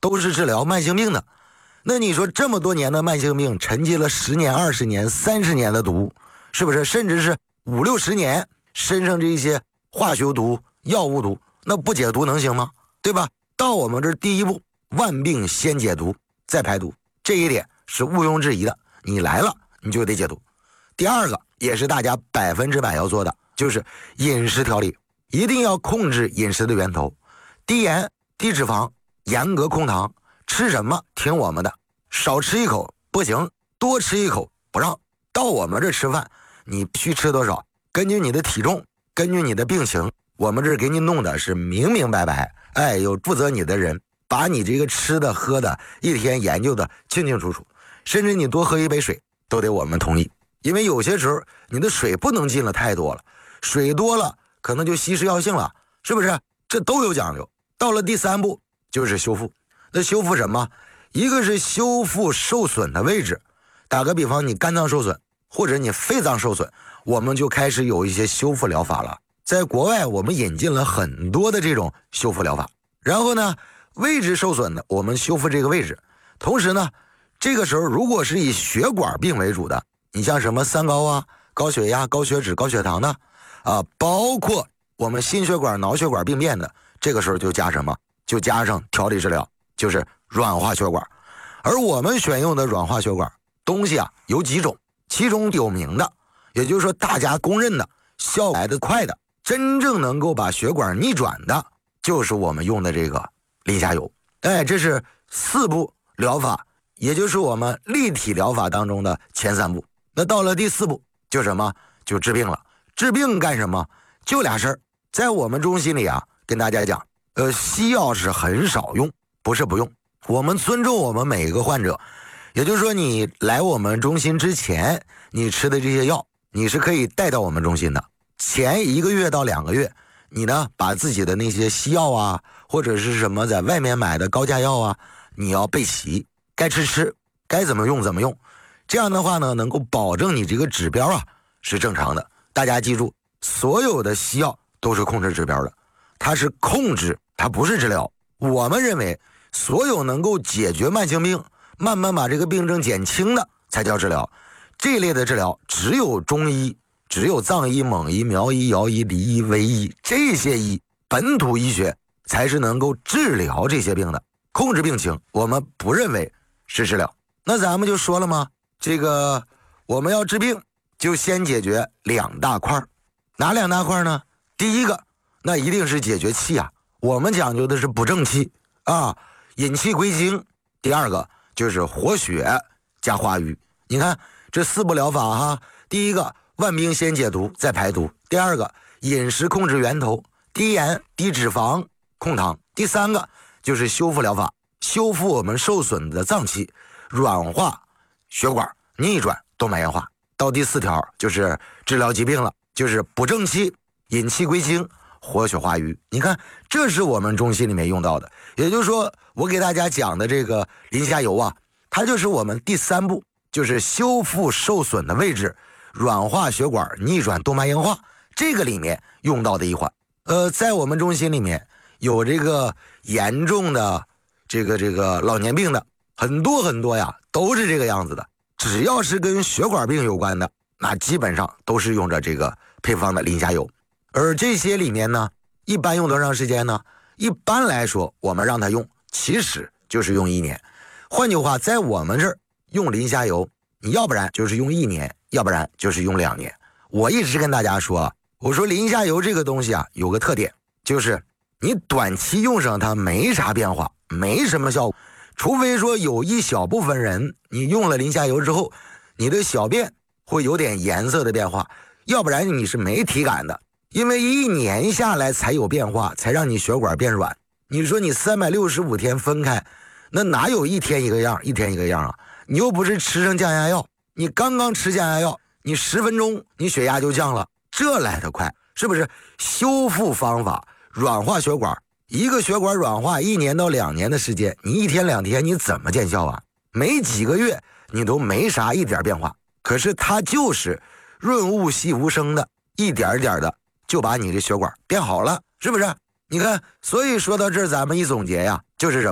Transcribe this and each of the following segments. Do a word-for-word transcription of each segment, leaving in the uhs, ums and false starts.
都是治疗慢性病的。那你说这么多年的慢性病，沉积了十年、二十年、三十年的毒，是不是？甚至是五六十年身上这些化学毒、药物毒，那不解毒能行吗？对吧？到我们这第一步，万病先解毒，再排毒，这一点是毋庸置疑的。你来了，你就得解毒。第二个也是大家百分之百要做的，就是饮食调理，一定要控制饮食的源头，低盐、低脂肪，严格控糖。吃什么听我们的，少吃一口不行，多吃一口不让。到我们这吃饭，你必须吃多少，根据你的体重，根据你的病情，我们这给你弄的是明明白白。哎，有负责你的人把你这个吃的喝的一天研究的清清楚楚，甚至你多喝一杯水都得我们同意。因为有些时候你的水不能进了太多了，水多了可能就稀释药性了，是不是？这都有讲究。到了第三步就是修复。那修复什么？一个是修复受损的位置，打个比方，你肝脏受损或者你肺脏受损，我们就开始有一些修复疗法了。在国外我们引进了很多的这种修复疗法，然后呢，位置受损的我们修复这个位置。同时呢，这个时候如果是以血管病为主的，你像什么三高啊、高血压、高血脂、高血糖的啊，包括我们心血管、脑血管病变的，这个时候就加什么？就加上调理治疗，就是软化血管。而我们选用的软化血管东西啊有几种，其中有名的，也就是说大家公认的效果来得快的，真正能够把血管逆转的，就是我们用的这个磷虾油。哎，这是四步疗法，也就是我们立体疗法当中的前三步。那到了第四步就什么？就治病了。治病干什么？就俩事儿。在我们中心里啊，跟大家讲，呃，西药是很少用，不是不用，我们尊重我们每一个患者。也就是说，你来我们中心之前，你吃的这些药，你是可以带到我们中心的。前一个月到两个月，你呢把自己的那些西药啊，或者是什么在外面买的高价药啊，你要备齐，该吃吃，该怎么用怎么用。这样的话呢，能够保证你这个指标啊是正常的。大家记住，所有的西药都是控制指标的，它是控制，它不是治疗。我们认为，所有能够解决慢性病，慢慢把这个病症减轻的才叫治疗。这一类的治疗只有中医，只有藏医、蒙医、苗医、瑶医、黎医、维医，这些医本土医学才是能够治疗这些病的。控制病情我们不认为是治疗。那咱们就说了嘛，这个我们要治病就先解决两大块。哪两大块呢？第一个那一定是解决气啊，我们讲究的是补正气啊，引气归经。第二个就是活血加化瘀。你看这四步疗法哈，第一个万病先解毒再排毒，第二个饮食控制源头，低盐低脂肪控糖，第三个就是修复疗法，修复我们受损的脏器，软化血管，逆转动脉硬化。到第四条就是治疗疾病了，就是补正气、引气归经、活血化瘀。你看这是我们中心里面用到的，也就是说我给大家讲的这个磷虾油啊，它就是我们第三步，就是修复受损的位置，软化血管，逆转动脉硬化，这个里面用到的一环。呃，在我们中心里面有这个严重的这个这个老年病的很多很多呀，都是这个样子的。只要是跟血管病有关的，那基本上都是用着这个配方的磷虾油。而这些里面呢，一般用多长时间呢？一般来说我们让它用其实就是用一年。换句话，在我们这儿用磷虾油，你要不然就是用一年，要不然就是用两年。我一直跟大家说，我说磷虾油这个东西啊，有个特点，就是你短期用上它没啥变化，没什么效果，除非说有一小部分人你用了磷虾油之后，你的小便会有点颜色的变化，要不然你是没体感的。因为一年下来才有变化，才让你血管变软。你说你三百六十五天分开，那哪有一天一个样，一天一个样啊？你又不是吃上降压药，你刚刚吃降压药，你十分钟你血压就降了，这来得快，是不是？修复方法，软化血管，一个血管软化一年到两年的时间，你一天两天你怎么见效啊？没几个月你都没啥一点变化，可是它就是润物细无声的，一点一点的就把你这血管变好了，是不是？你看，所以说到这儿咱们一总结呀，就是什么？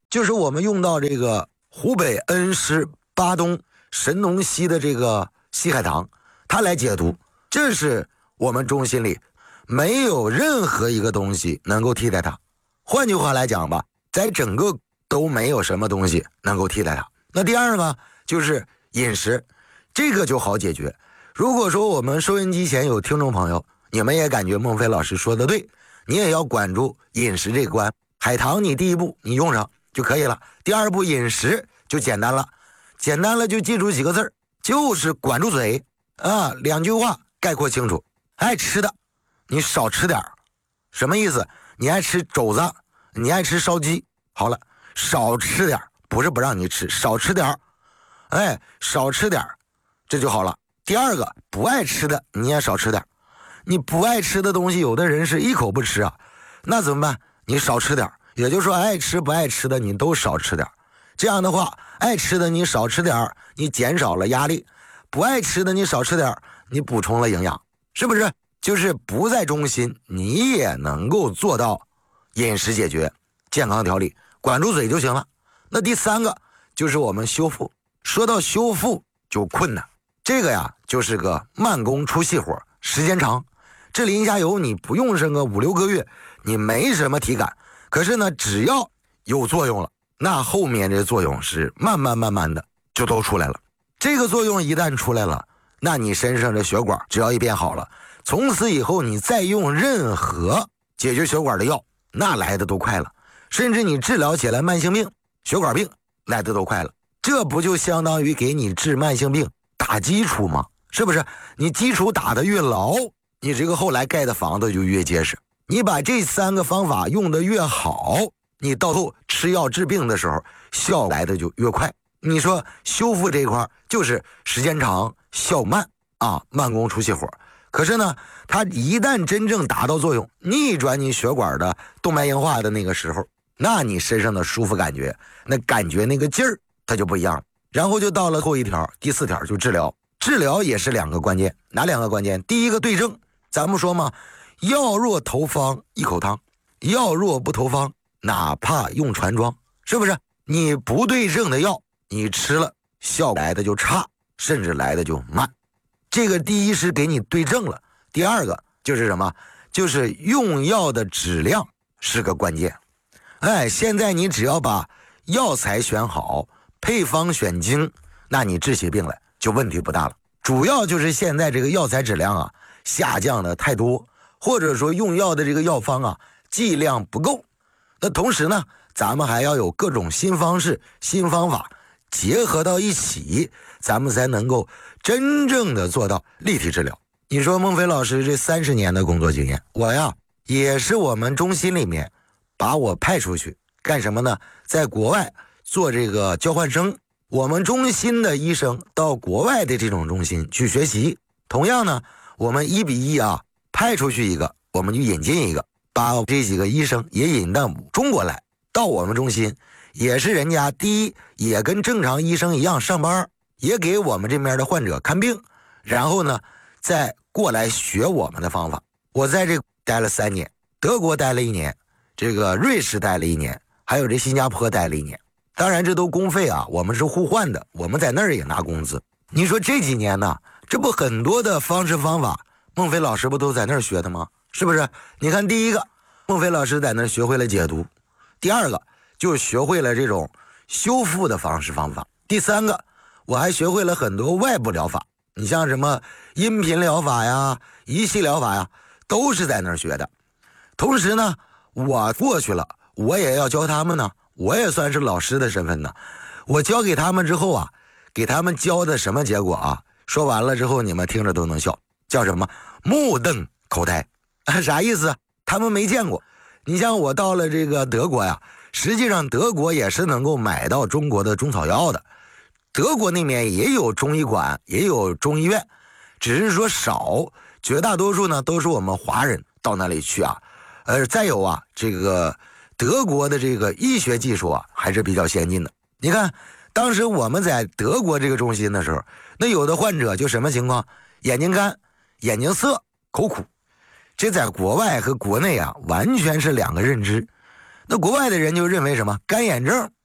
就是我们用到这个湖北恩施巴东神农溪的这个西海棠，它来解毒，这是我们中心里没有任何一个东西能够替代它。换句话来讲吧，在整个都没有什么东西能够替代它。那第二个就是饮食，这个就好解决。如果说我们收音机前有听众朋友，你们也感觉孟非老师说的对，你也要管住饮食这个关。海棠你第一步你用上就可以了，第二步饮食就简单了，简单了就记住几个字儿，就是管住嘴啊，两句话概括清楚。爱吃的你少吃点，什么意思？你爱吃肘子，你爱吃烧鸡，好了，少吃点，不是不让你吃，少吃点，哎，少吃点，这就好了。第二个，不爱吃的你也少吃点，你不爱吃的东西，有的人是一口不吃啊，那怎么办？你少吃点，也就是说爱吃不爱吃的你都少吃点。这样的话，爱吃的你少吃点，你减少了压力；不爱吃的你少吃点，你补充了营养，是不是？就是不在中心，你也能够做到饮食解决、健康调理，管住嘴就行了。那第三个就是我们修复，说到修复就困难，这个呀就是个慢工出细活，时间长。这淋一下油你不用上个五六个月，你没什么体感，可是呢只要有作用了，那后面这作用是慢慢慢慢的就都出来了。这个作用一旦出来了，那你身上的血管只要一变好了，从此以后你再用任何解决血管的药，那来的都快了，甚至你治疗起来慢性病、血管病来的都快了。这不就相当于给你治慢性病打基础吗？是不是？你基础打得越牢，你这个后来盖的房子就越结实。你把这三个方法用得越好，你到后吃药治病的时候效果来的就越快。你说修复这一块就是时间长效慢啊，慢工出细活。可是呢，它一旦真正达到作用，逆转你血管的动脉硬化的那个时候，那你身上的舒服感觉，那感觉那个劲儿它就不一样了。然后就到了后一条，第四条就治疗。治疗也是两个关键，哪两个关键？第一个对症，咱们说嘛，药若投方一口汤，药若不投方哪怕用船装，是不是？你不对症的药你吃了效果来的就差，甚至来的就慢。这个第一是给你对症了，第二个就是什么？就是用药的质量是个关键。哎，现在你只要把药材选好，配方选精，那你治起病来就问题不大了。主要就是现在这个药材质量啊下降的太多，或者说用药的这个药方啊剂量不够。那同时呢，咱们还要有各种新方式、新方法结合到一起，咱们才能够真正的做到立体治疗。你说孟非老师这三十年的工作经验，我呀也是我们中心里面把我派出去干什么呢？在国外做这个交换生，我们中心的医生到国外的这种中心去学习。同样呢，我们一比一啊派出去一个，我们就引进一个，把这几个医生也引到中国来，到我们中心，也是人家第一也跟正常医生一样上班，也给我们这边的患者看病，然后呢再过来学我们的方法。我在这待了三年，德国待了一年，这个瑞士待了一年，还有这新加坡待了一年。当然这都公费啊，我们是互换的，我们在那儿也拿工资。你说这几年呢，这不很多的方式方法孟非老师不都在那儿学的吗？是不是？你看第一个，孟非老师在那儿学会了解毒，第二个就学会了这种修复的方式方法，第三个我还学会了很多外部疗法，你像什么音频疗法呀、仪器疗法呀，都是在那儿学的。同时呢，我过去了，我也要教他们呢，我也算是老师的身份呢。我教给他们之后啊，给他们教的什么结果啊？说完了之后你们听着都能笑，叫什么？目瞪口呆。啥意思？他们没见过。你像我到了这个德国呀，实际上德国也是能够买到中国的中草药的，德国那边也有中医馆，也有中医院，只是说少，绝大多数呢都是我们华人到那里去啊。呃，再有啊，这个德国的这个医学技术啊还是比较先进的。你看当时我们在德国这个中心的时候，那有的患者就什么情况？眼睛干、眼睛涩、口苦，这在国外和国内啊完全是两个认知。 那国外的人就认为什么干眼症